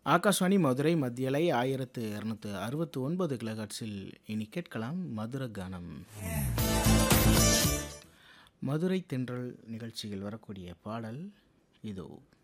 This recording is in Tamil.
ஆகாஷ்வாணி மதுரை மத்தியலை 1269 கிலோஹெர்ட்ஸில் இனி கேட்கலாம் மதுர கானம். மதுரை தென்றல் நிகழ்ச்சியில் வரக்கூடிய பாடல் இதோ.